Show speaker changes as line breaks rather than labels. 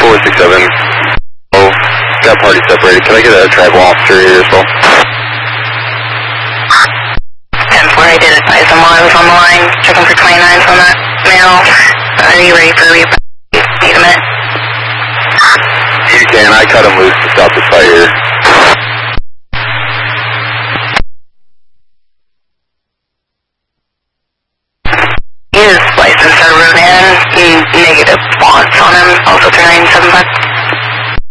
467. Oh, got party separated. Can I get a tribal officer here as well?
10-4, I did advise them while I was on the line, checking for 29s on that male. Are you ready for reapply? Need a minute?
You can. I cut him loose to stop the fire.
His license are wrote in, negative wants on him, also carrying 7 bucks.